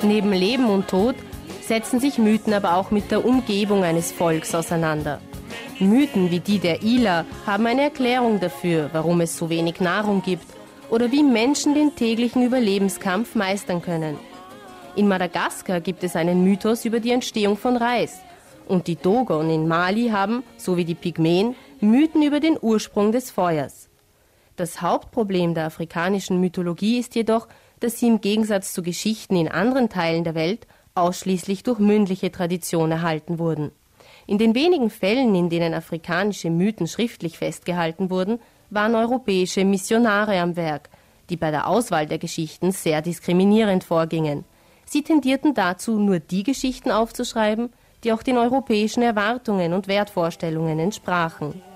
Neben Leben und Tod setzen sich Mythen aber auch mit der Umgebung eines Volks auseinander. Mythen wie die der Ila haben eine Erklärung dafür, warum es so wenig Nahrung gibt oder wie Menschen den täglichen Überlebenskampf meistern können. In Madagaskar gibt es einen Mythos über die Entstehung von Reis. Und die Dogon in Mali haben, so wie die Pygmäen, Mythen über den Ursprung des Feuers. Das Hauptproblem der afrikanischen Mythologie ist jedoch, dass sie im Gegensatz zu Geschichten in anderen Teilen der Welt ausschließlich durch mündliche Tradition erhalten wurden. In den wenigen Fällen, in denen afrikanische Mythen schriftlich festgehalten wurden, waren europäische Missionare am Werk, die bei der Auswahl der Geschichten sehr diskriminierend vorgingen. Sie tendierten dazu, nur die Geschichten aufzuschreiben, die auch den europäischen Erwartungen und Wertvorstellungen entsprachen.